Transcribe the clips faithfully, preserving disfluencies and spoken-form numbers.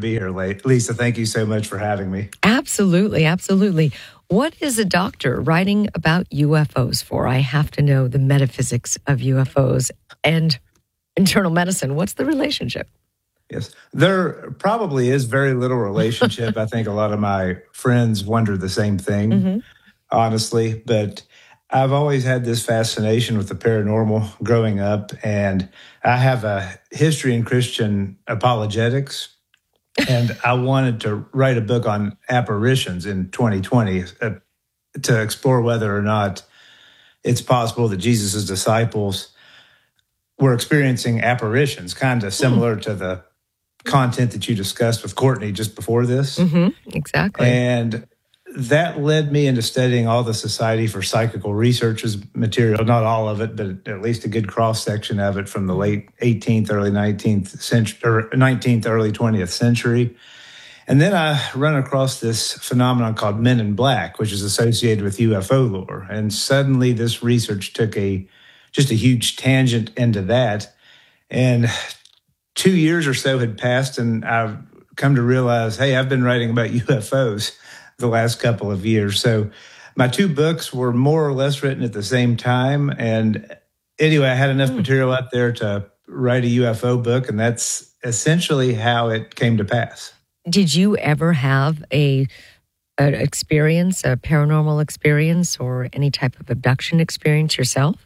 be here, Lisa. Thank you so much for having me. Absolutely, absolutely. What is a doctor writing about U F Os for? I have to know the metaphysics of U F Os and internal medicine. What's the relationship? Yes, there probably is very little relationship. I think a lot of my friends wonder the same thing, mm-hmm. honestly. But I've always had this fascination with the paranormal growing up, and I have a history in Christian apologetics, and I wanted to write a book on apparitions in twenty twenty uh, to explore whether or not it's possible that Jesus' disciples were experiencing apparitions, kind of similar mm. to the content that you discussed with Courtney just before this. Mm-hmm, exactly. And that led me into studying all the Society for Psychical Research's material, not all of it, but at least a good cross-section of it from the late eighteenth, early nineteenth century, or nineteenth, early twentieth century. And then I run across this phenomenon called Men in Black, which is associated with U F O lore. And suddenly this research took a just a huge tangent into that. And two years or so had passed, and I've come to realize, hey, I've been writing about U F Os the last couple of years. So my two books were more or less written at the same time. And anyway, I had enough mm. material out there to write a U F O book, and that's essentially how it came to pass. Did you ever have a an experience, a paranormal experience, or any type of abduction experience yourself?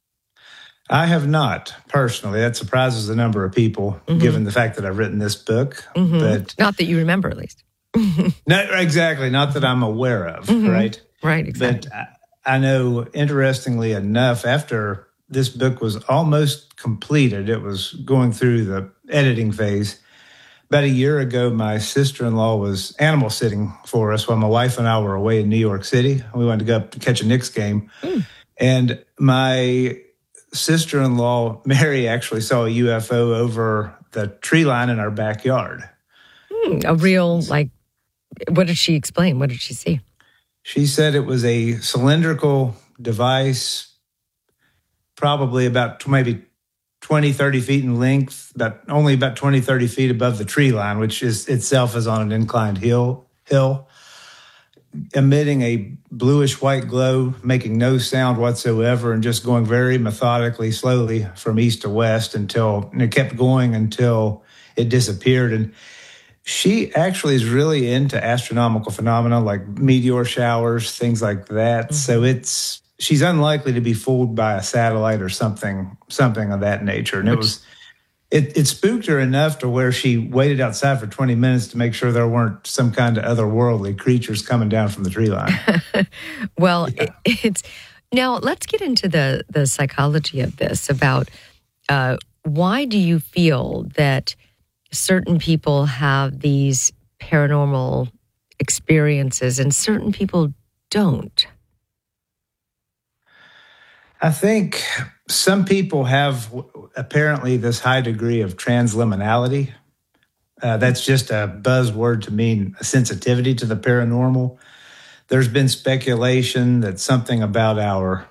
I have not, personally. That surprises a number of people, mm-hmm. given the fact that I've written this book. Mm-hmm. But not that you remember, at least. No, exactly. Not that I'm aware of, mm-hmm. right? Right, exactly. But I, I know, interestingly enough, after this book was almost completed, it was going through the editing phase. About a year ago, my sister-in-law was animal sitting for us while my wife and I were away in New York City. We wanted to go up to catch a Knicks game. Mm. And my sister-in-law, Mary, actually saw a U F O over the tree line in our backyard. Mm, a real, like, what did she explain? What did she see? She said it was a cylindrical device, probably about maybe twenty, thirty feet in length, but only about twenty, thirty feet above the tree line, which is itself is on an inclined hill, hill, emitting a bluish-white glow, making no sound whatsoever, and just going very methodically, slowly from east to west until, and it kept going until it disappeared. And she actually is really into astronomical phenomena like meteor showers, things like that. Mm-hmm. So it's she's unlikely to be fooled by a satellite or something, something of that nature. And it was, it, it spooked her enough to where she waited outside for twenty minutes to make sure there weren't some kind of otherworldly creatures coming down from the tree line. Well, yeah. it, it's now let's get into the the psychology of this. About uh, why do you feel that certain people have these paranormal experiences and certain people don't? I think some people have apparently this high degree of transliminality. Uh, that's just a buzzword to mean a sensitivity to the paranormal. There's been speculation that something about our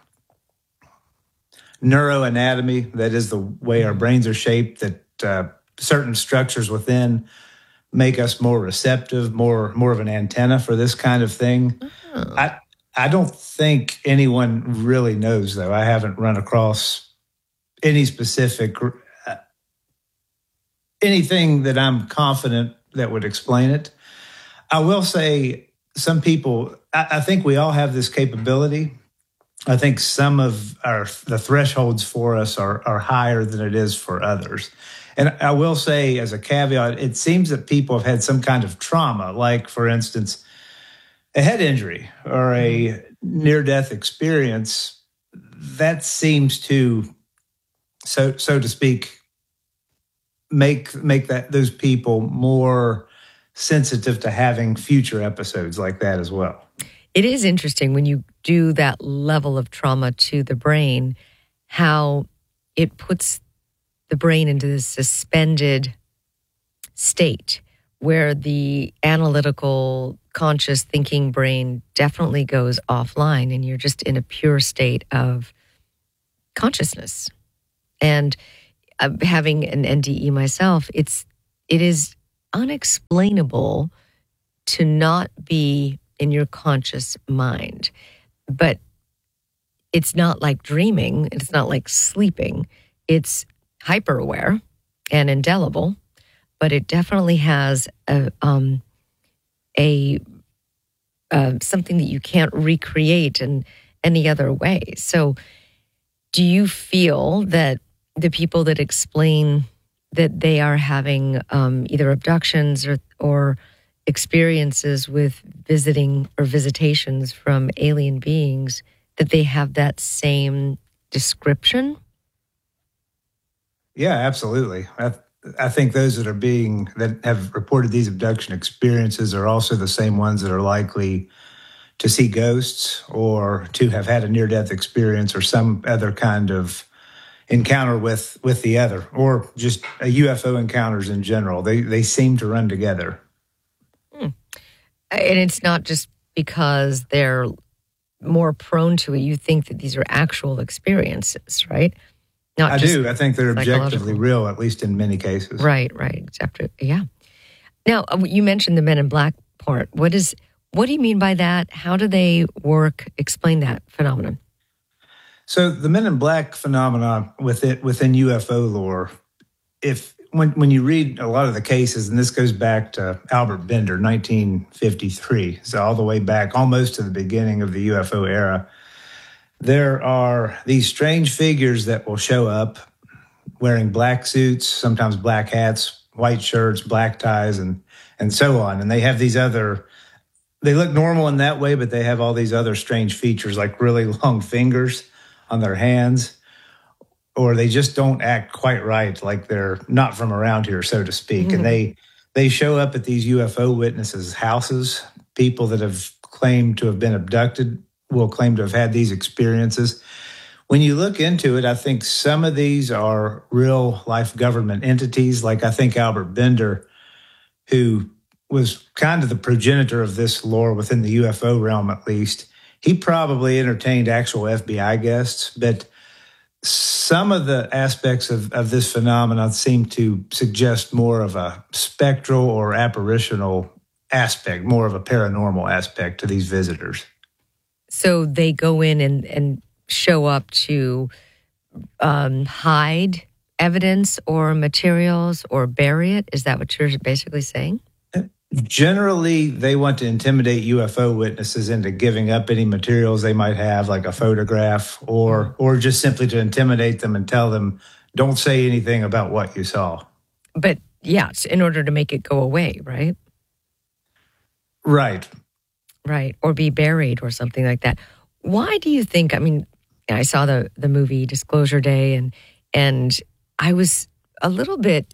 neuroanatomy, that is the way our brains are shaped, that uh, certain structures within make us more receptive, more more of an antenna for this kind of thing. Oh. I I don't think anyone really knows, though. I haven't run across any specific, uh, anything that I'm confident that would explain it. I will say some people, I, I think we all have this capability. I think some of our the thresholds for us are, are higher than it is for others. And I will say, as a caveat, it seems that people have had some kind of trauma, like, for instance, a head injury or a near-death experience. That seems to, so so to speak, make make that those people more sensitive to having future episodes like that as well. It is interesting when you do that level of trauma to the brain, how it puts the brain into this suspended state where the analytical, conscious thinking brain definitely goes offline and you're just in a pure state of consciousness. And uh, having an N D E myself, it's it is unexplainable to not be in your conscious mind. But it's not like dreaming. It's not like sleeping. It's hyper aware and indelible, but it definitely has a um, a uh, something that you can't recreate in any other way. So, do you feel that the people that explain that they are having um, either abductions or or experiences with visiting or visitations from alien beings, that they have that same description? Yeah, absolutely. I, I think those that are being, that have reported these abduction experiences are also the same ones that are likely to see ghosts or to have had a near-death experience or some other kind of encounter with, with the other, or just a U F O encounters in general. They, they seem to run together. Hmm. And it's not just because they're more prone to it. You think that these are actual experiences, right? Not I just do. I think they're objectively real, at least in many cases. Right, right. Exactly. Yeah. Now, you mentioned the Men in Black part. What is, what do you mean by that? How do they work? Explain that phenomenon. So the Men in Black phenomenon with it, within U F O lore, if when when you read a lot of the cases, and this goes back to Albert Bender, nineteen fifty-three, so all the way back almost to the beginning of the U F O era, there are these strange figures that will show up wearing black suits, sometimes black hats, white shirts, black ties, and and so on. And they have these other, they look normal in that way, but they have all these other strange features like really long fingers on their hands, or they just don't act quite right, like they're not from around here, so to speak. Mm-hmm. And they they show up at these U F O witnesses' houses. People that have claimed to have been abducted will claim to have had these experiences. When you look into it, I think some of these are real life government entities, like I think Albert Bender, who was kind of the progenitor of this lore within the U F O realm, at least. He probably entertained actual F B I guests, but some of the aspects of, of this phenomenon seem to suggest more of a spectral or apparitional aspect, more of a paranormal aspect to these visitors. So they go in and, and show up to um, hide evidence or materials or bury it? Is that what you're basically saying? Generally, they want to intimidate U F O witnesses into giving up any materials they might have, like a photograph, or or just simply to intimidate them and tell them, don't say anything about what you saw. But yes, in order to make it go away, right? Right. Right. Or be buried or something like that. Why do you think, I mean, I saw the, the movie Disclosure Day, and and I was a little bit,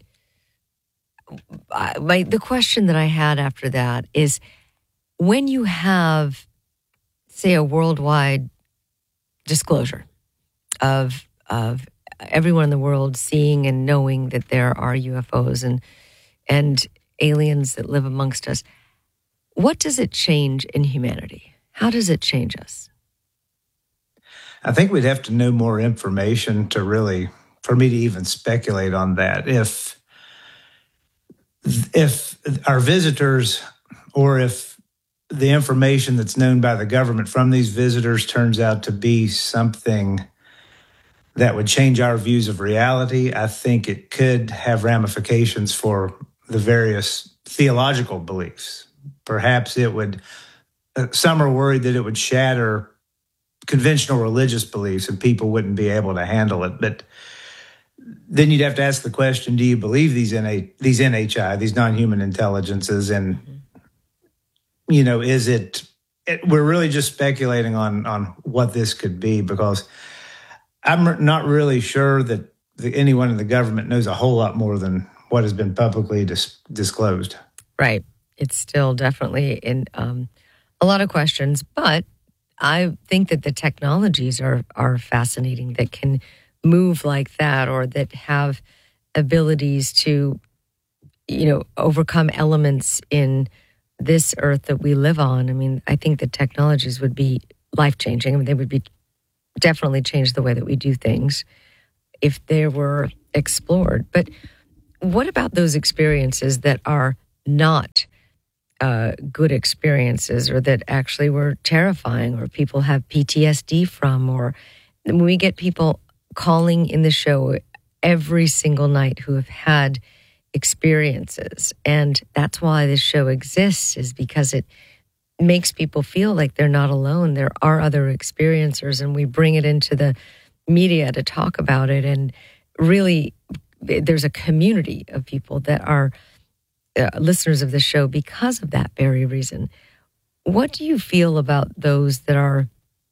my the question that I had after that is, when you have, say, a worldwide disclosure of of everyone in the world seeing and knowing that there are U F Os and and aliens that live amongst us, what does it change in humanity? How does it change us? I think we'd have to know more information to really, for me to even speculate on that. If if our visitors, or if the information that's known by the government from these visitors turns out to be something that would change our views of reality, I think it could have ramifications for the various theological beliefs. Perhaps it would, uh, some are worried that it would shatter conventional religious beliefs and people wouldn't be able to handle it. But then you'd have to ask the question, do you believe these N A, these N H I, these non-human intelligences? And, you know, is it, it, we're really just speculating on, on what this could be, because I'm not really sure that the, anyone in the government knows a whole lot more than what has been publicly dis- disclosed. Right. It's still definitely in um, a lot of questions, but I think that the technologies are are fascinating that can move like that, or that have abilities to, you know, overcome elements in this earth that we live on. I mean, I think the technologies would be life-changing. I mean, they would be definitely change the way that we do things if they were explored. But what about those experiences that are not uh, good experiences, or that actually were terrifying, or people have P T S D from, or when we get people calling in the show every single night who have had experiences. And that's why this show exists, is because it makes people feel like they're not alone. There are other experiencers, and we bring it into the media to talk about it. And really, there's a community of people that are uh, listeners of the show because of that very reason. What do you feel about those that are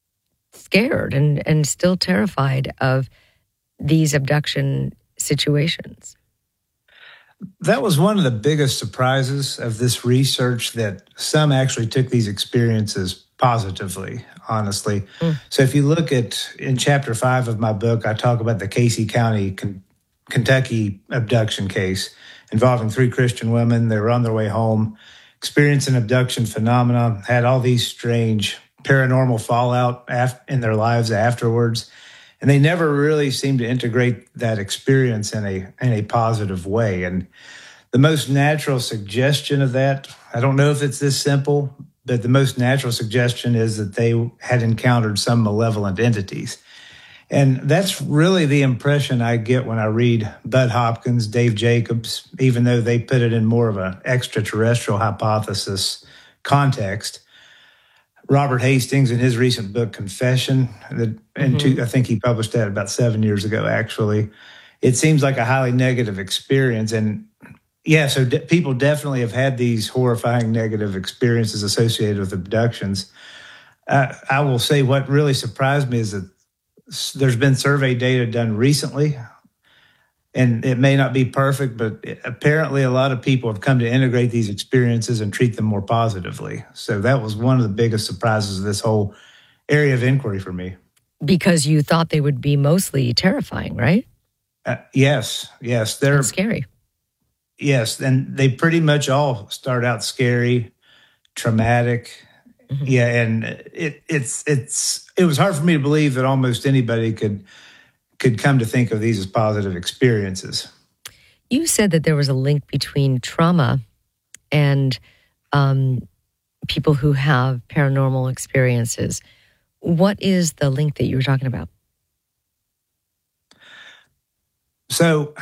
scared and, and still terrified of these abduction situations? That was one of the biggest surprises of this research, that some actually took these experiences positively, honestly. Mm. So if you look at, in chapter five of my book, I talk about the Casey County, K- Kentucky abduction case involving three Christian women. They were on their way home, experienced an abduction phenomenon, had all these strange paranormal fallout af- in their lives afterwards. And they never really seemed to integrate that experience in a in a positive way. And the most natural suggestion of that, I don't know if it's this simple, but the most natural suggestion is that they had encountered some malevolent entities. And that's really the impression I get when I read Bud Hopkins, Dave Jacobs, even though they put it in more of an extraterrestrial hypothesis context. Robert Hastings, in his recent book, Confession, that, and mm-hmm. two, I think he published that about seven years ago, actually. It seems like a highly negative experience. And yeah, so de- people definitely have had these horrifying negative experiences associated with abductions. Uh, I will say what really surprised me is that there's been survey data done recently, and it may not be perfect, but it, apparently a lot of people have come to integrate these experiences and treat them more positively. So that was one of the biggest surprises of this whole area of inquiry for me. Because you thought they would be mostly terrifying, right? Uh, yes, yes. They're and scary. Yes, and they pretty much all start out scary, traumatic. Mm-hmm. Yeah, and it, it's it's it was hard for me to believe that almost anybody could could come to think of these as positive experiences. You said that there was a link between trauma and um, people who have paranormal experiences. What is the link that you were talking about? So,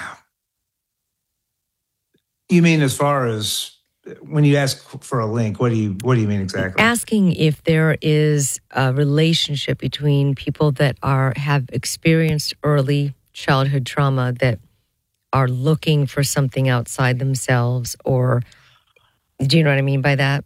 you mean as far as when you ask for a link, what do you what do you mean exactly? Asking if there is a relationship between people that are have experienced early childhood trauma that are looking for something outside themselves, or do you know what I mean by that?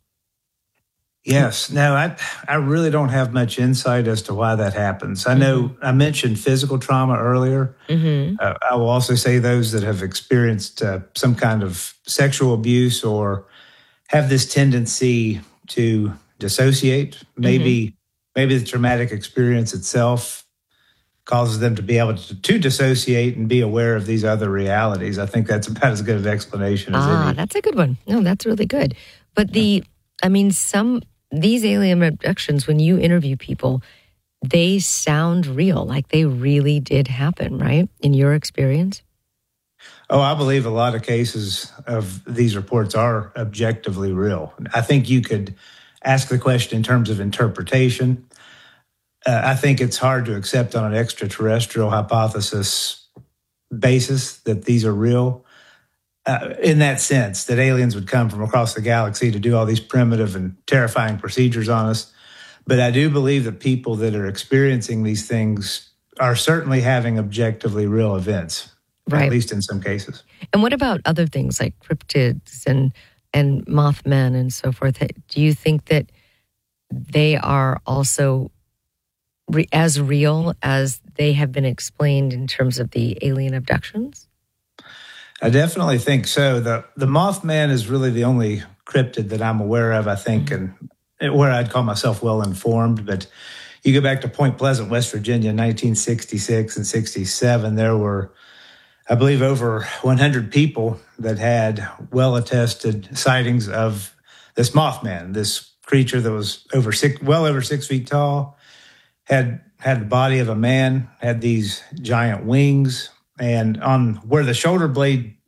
Yes. No, I I really don't have much insight as to why that happens. I know mm-hmm. I mentioned physical trauma earlier. Mm-hmm. Uh, I will also say those that have experienced uh, some kind of sexual abuse or have this tendency to dissociate. Maybe mm-hmm. maybe the traumatic experience itself causes them to be able to, to dissociate and be aware of these other realities. I think that's about as good an explanation as ah, any. That's a good one. No, that's really good. But the, I mean, some... These alien abductions, when you interview people, they sound real, like they really did happen, right? In your experience? Oh, I believe a lot of cases of these reports are objectively real. I think you could ask the question in terms of interpretation. Uh, I think it's hard to accept on an extraterrestrial hypothesis basis that these are real. Uh, in that sense, that aliens would come from across the galaxy to do all these primitive and terrifying procedures on us. But I do believe that people that are experiencing these things are certainly having objectively real events, right. At least in some cases. And what about other things like cryptids and, and Mothman and so forth? Do you think that they are also re- as real as they have been explained in terms of the alien abductions? I definitely think so. The the Mothman is really the only cryptid that I'm aware of, I think, mm-hmm. and where I'd call myself well-informed. But you go back to Point Pleasant, West Virginia, nineteen sixty-six and sixty-seven, there were, I believe, over one hundred people that had well-attested sightings of this Mothman, this creature that was over six, well over six feet tall, had had the body of a man, had these giant wings, and on where the shoulder blade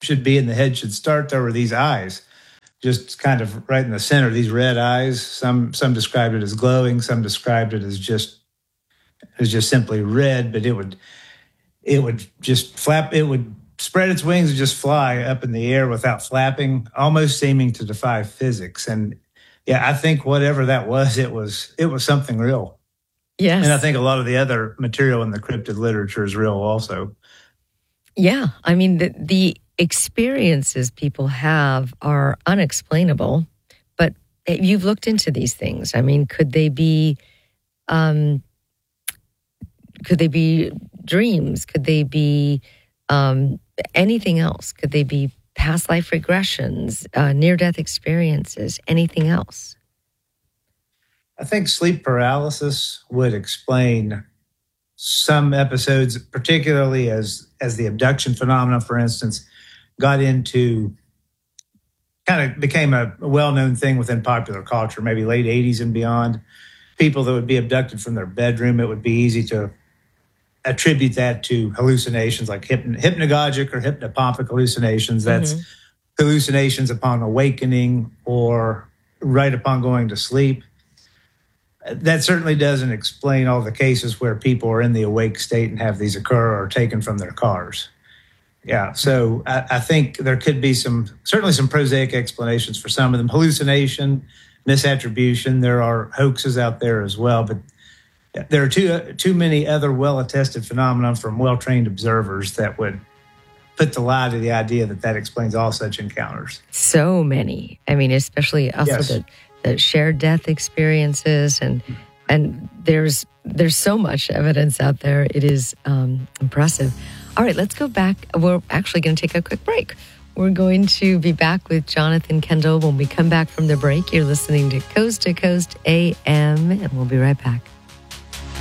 should be and the head should start, there were these eyes, just kind of right in the center, these red eyes. Some some described it as glowing, some described it as just as just simply red, but it would it would just flap, it would spread its wings and just fly up in the air without flapping, almost seeming to defy physics. And yeah, I think whatever that was, it was it was something real. Yes. And I think a lot of the other material in the cryptid literature is real also. Yeah. I mean, the, the experiences people have are unexplainable, but you've looked into these things. I mean, could they be, um, could they be dreams? Could they be um, anything else? Could they be past life regressions, uh, near-death experiences, anything else? I think sleep paralysis would explain some episodes, particularly as as the abduction phenomenon, for instance, got into, kind of became a well-known thing within popular culture, maybe late eighties and beyond. People that would be abducted from their bedroom, it would be easy to attribute that to hallucinations like hypn- hypnagogic or hypnopompic hallucinations. That's mm-hmm. hallucinations upon awakening or right upon going to sleep. That certainly doesn't explain all the cases where people are in the awake state and have these occur or taken from their cars. Yeah, so I, I think there could be some, certainly some prosaic explanations for some of them. Hallucination, misattribution, there are hoaxes out there as well, but there are too too many other well-attested phenomena from well-trained observers that would put the lie to the idea that that explains all such encounters. So many. I mean, especially also yes. the, the shared death experiences, and and there's there's so much evidence out there. It is um, impressive. All right, let's go back. We're actually going to take a quick break. We're going to be back with Jonathan Kendall when we come back from the break. You're listening to Coast to Coast A M, and we'll be right back.